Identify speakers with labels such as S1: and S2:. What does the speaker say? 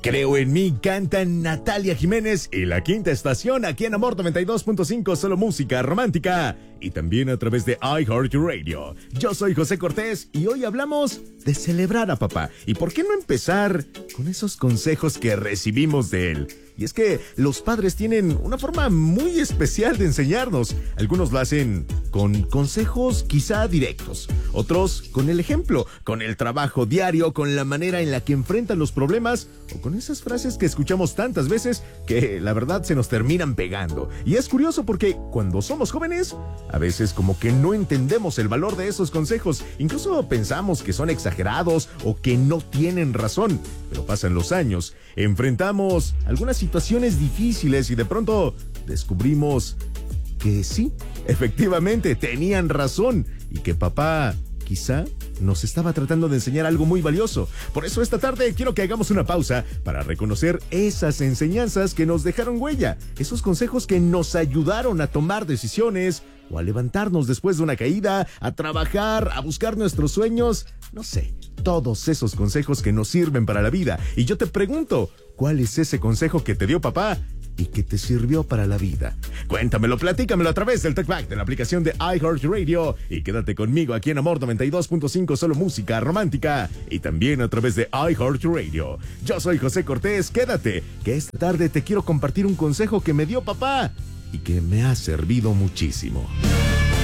S1: Creo en mí, cantan Natalia Jiménez y La Quinta Estación aquí en Amor 92.5, solo música romántica. Y también a través de iHeartRadio. Yo soy José Cortés y hoy hablamos de celebrar a papá. ¿Y por qué no empezar con esos consejos que recibimos de él? Y es que los padres tienen una forma muy especial de enseñarnos. Algunos lo hacen con consejos quizá directos, otros con el ejemplo, con el trabajo diario, con la manera en la que enfrentan los problemas o con esas frases que escuchamos tantas veces que la verdad se nos terminan pegando. Y es curioso porque cuando somos jóvenes, a veces como que no entendemos el valor de esos consejos, incluso pensamos que son exagerados o que no tienen razón. Pero pasan los años, enfrentamos algunas situaciones difíciles y de pronto descubrimos que sí, efectivamente tenían razón y que papá quizá nos estaba tratando de enseñar algo muy valioso. Por eso esta tarde quiero que hagamos una pausa para reconocer esas enseñanzas que nos dejaron huella, esos consejos que nos ayudaron a tomar decisiones o a levantarnos después de una caída, a trabajar, a buscar nuestros sueños, no sé, todos esos consejos que nos sirven para la vida. Y yo te pregunto, ¿cuál es ese consejo que te dio papá y que te sirvió para la vida? Cuéntamelo, platícamelo a través del TalkBack de la aplicación de iHeartRadio y quédate conmigo aquí en Amor 92.5, solo música romántica y también a través de iHeartRadio. Yo soy José Cortés, quédate, que esta tarde te quiero compartir un consejo que me dio papá y que me ha servido muchísimo.